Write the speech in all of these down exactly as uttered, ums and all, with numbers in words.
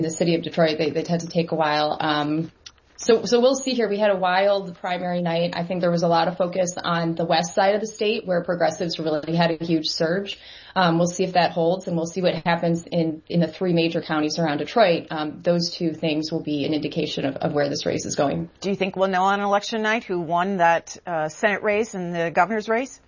the city of Detroit, they, they tend to take a while. Um, so, so we'll see here. We had a wild primary night. I think there was a lot of focus on the west side of the state where progressives really had a huge surge. Um, we'll see if that holds, and we'll see what happens in, in the three major counties around Detroit. Um, those two things will be an indication of, of where this race is going. Do you think we'll know on election night who won that uh, Senate race and the governor's race?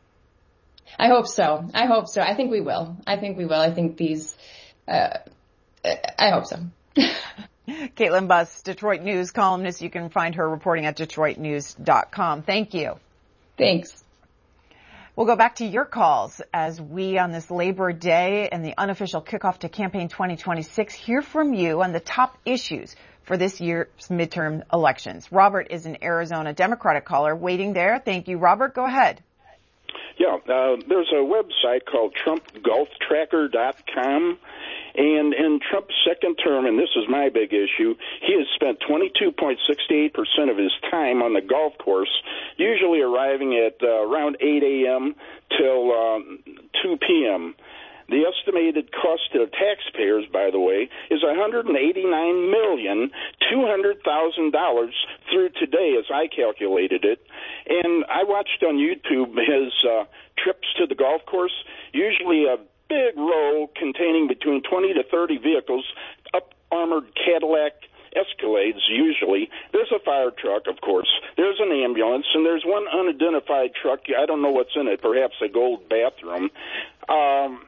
I hope so. I hope so. I think we will. I think we will. I think these, uh, I hope so. Caitlin Buss, Detroit News columnist. You can find her reporting at detroit news dot com. Thank you. Thanks. We'll go back to your calls as we, on this Labor Day and the unofficial kickoff to Campaign twenty twenty-six, hear from you on the top issues for this year's midterm elections. Robert is an Arizona Democratic caller waiting there. Thank you, Robert. Go ahead. Yeah, uh, there's a website called Trump Golf Tracker dot com. And in Trump's second term, and this is my big issue, he has spent twenty-two point six eight percent of his time on the golf course, usually arriving at uh, around eight a.m. till um, two p.m. The estimated cost to taxpayers, by the way, is one hundred eighty-nine million two hundred thousand dollars through today, as I calculated it. And I watched on YouTube his uh, trips to the golf course, usually a big row containing between twenty to thirty vehicles, up-armored Cadillac Escalades usually. There's a fire truck, of course. There's an ambulance, and there's one unidentified truck. I don't know what's in it, perhaps a gold bathroom. Um,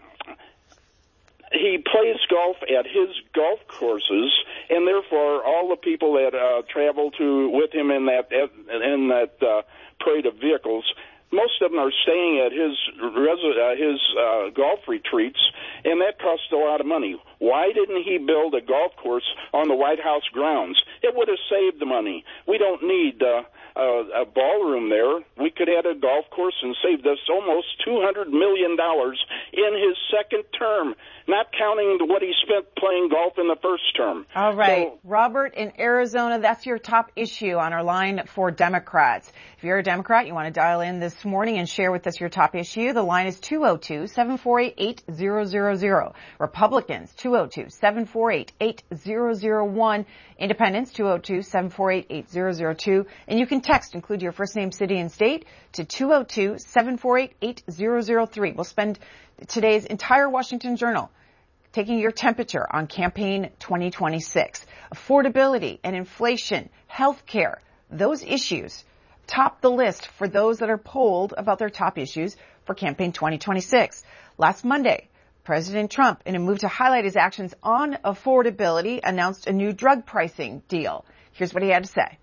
he plays golf at his golf courses, and therefore all the people that uh, travel to with him in that in that uh, parade of vehicles, most of them are staying at his resi- uh, his uh, golf retreats, and that costs a lot of money. Why didn't he build a golf course on the White House grounds? It would have saved the money. We don't need uh, a, a ballroom there. We could have a golf course and saved us almost two hundred million dollars in his second term, not counting what he spent playing golf in the first term. All right. So, Robert, in Arizona, that's your top issue on our line for Democrats. If you're a Democrat, you want to dial in this morning and share with us your top issue, the line is two oh two, seven four eight, eight zero zero zero. Republicans, two oh two, seven four eight, eight zero zero one. Independents, two oh two, seven four eight, eight zero zero two. And you can text, include your first name, city, and state to two oh two, seven four eight, eight zero zero three. We'll spend today's entire Washington Journal taking your temperature on Campaign twenty twenty-six. Affordability and inflation, health care, those issues top the list for those that are polled about their top issues for Campaign twenty twenty-six. Last Monday, President Trump, in a move to highlight his actions on affordability, announced a new drug pricing deal. Here's what he had to say.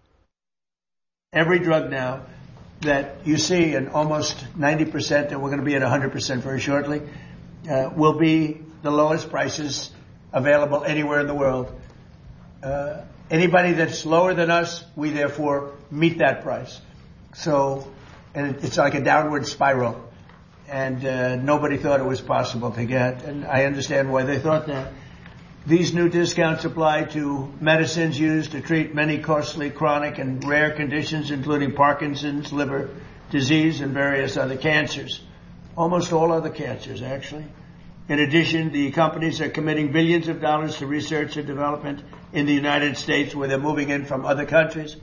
Every drug now that you see, and almost ninety percent, and we're going to be at one hundred percent very shortly, uh, will be the lowest prices available anywhere in the world. Uh, anybody that's lower than us, we therefore meet that price. So, and it's like a downward spiral. And uh, nobody thought it was possible to get. And I understand why they thought that. These new discounts apply to medicines used to treat many costly, chronic, and rare conditions, including Parkinson's, liver disease, and various other cancers. Almost all other cancers, actually. In addition, the companies are committing billions of dollars to research and development in the United States, where they're moving in from other countries.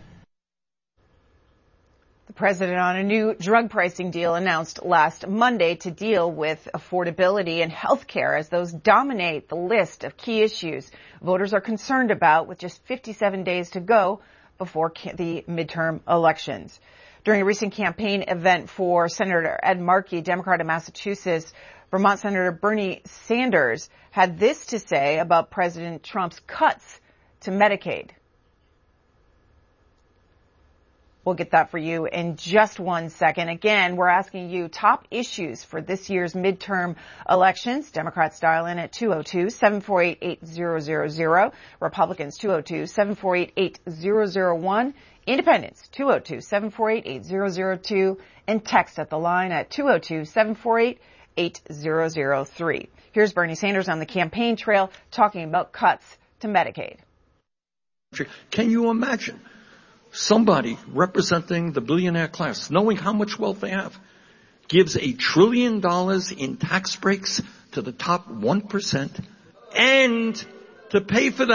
The president on a new drug pricing deal announced last Monday to deal with affordability and health care as those dominate the list of key issues voters are concerned about with just fifty-seven days to go before the midterm elections. During a recent campaign event for Senator Ed Markey, Democrat of Massachusetts, Vermont Senator Bernie Sanders had this to say about President Trump's cuts to Medicaid. We'll get that for you in just one second. Again, we're asking you top issues for this year's midterm elections. Democrats dial in at two oh two, seven four eight, eight zero zero zero. Republicans, two oh two, seven four eight, eight zero zero one. Independents, two oh two, seven four eight, eight zero zero two. And text at the line at two oh two, seven four eight, eight zero zero three. Here's Bernie Sanders on the campaign trail talking about cuts to Medicaid. Can you imagine somebody representing the billionaire class, knowing how much wealth they have, gives a trillion dollars in tax breaks to the top one percent, and to pay for that